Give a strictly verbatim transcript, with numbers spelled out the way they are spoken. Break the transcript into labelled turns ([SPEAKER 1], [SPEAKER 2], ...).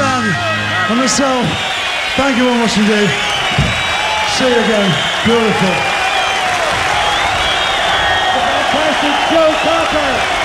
[SPEAKER 1] Dan and myself, thank you very much indeed. See you again. Beautiful.
[SPEAKER 2] The fantastic Joe Cocker.